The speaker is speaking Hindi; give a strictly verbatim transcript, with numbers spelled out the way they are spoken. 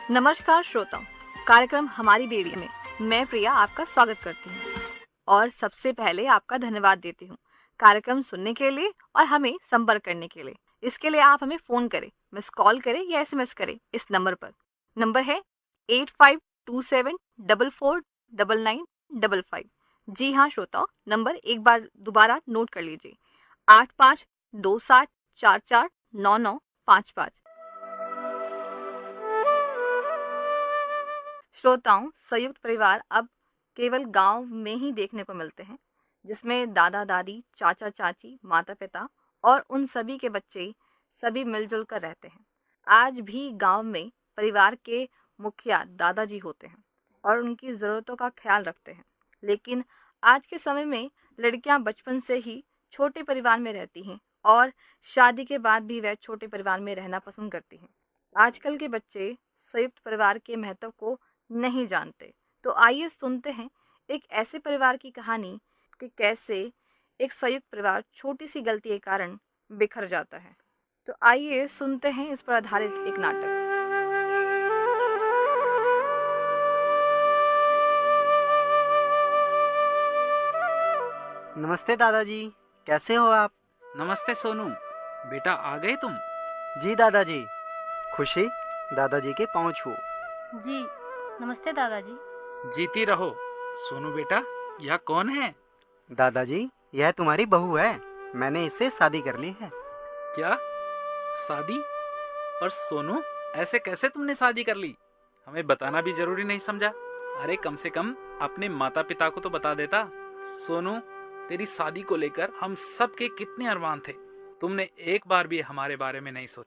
नमस्कार श्रोताओं, कार्यक्रम हमारी बेड़ी में मैं प्रिया आपका स्वागत करती हूँ और सबसे पहले आपका धन्यवाद देती हूँ कार्यक्रम सुनने के लिए और हमें संपर्क करने के लिए। इसके लिए आप हमें फ़ोन करें, मिस कॉल करें या एसएमएस करें इस नंबर पर। नंबर है eight five to seven double four double nine double five. जी हाँ श्रोताओं, नंबर एक बार दोबारा नोट कर लीजिए, आठ पाँच दो सात चार चार नौ नौ पाँच पाँच। श्रोताओं, संयुक्त परिवार अब केवल गांव में ही देखने को मिलते हैं, जिसमें दादा दादी, चाचा चाची, माता पिता और उन सभी के बच्चे सभी मिलजुल कर रहते हैं। आज भी गांव में परिवार के मुखिया दादाजी होते हैं और उनकी ज़रूरतों का ख्याल रखते हैं। लेकिन आज के समय में लड़कियां बचपन से ही छोटे परिवार में रहती हैं और शादी के बाद भी वह छोटे परिवार में रहना पसंद करती हैं। आजकल के बच्चे संयुक्त परिवार के महत्व को नहीं जानते। तो आइए सुनते हैं एक ऐसे परिवार की कहानी कि कैसे एक संयुक्त परिवार छोटी सी गलती के कारण बिखर जाता है। तो आइए सुनते हैं इस पर आधारित एक नाटक। नमस्ते दादाजी, कैसे हो आप? नमस्ते सोनू, बेटा आ गए तुम? जी दादाजी। खुशी दादाजी के पाँव छू। जी नमस्ते दादाजी। जीती रहो। सोनू बेटा, यह कौन है? दादाजी, यह तुम्हारी बहू है। मैंने इससे शादी कर ली है। क्या शादी? पर सोनू, ऐसे कैसे तुमने शादी कर ली? हमें बताना भी जरूरी नहीं समझा? अरे कम से कम अपने माता पिता को तो बता देता। सोनू, तेरी शादी को लेकर हम सब के कितने अरमान थे, तुमने एक बार भी हमारे बारे में नहीं सोचा।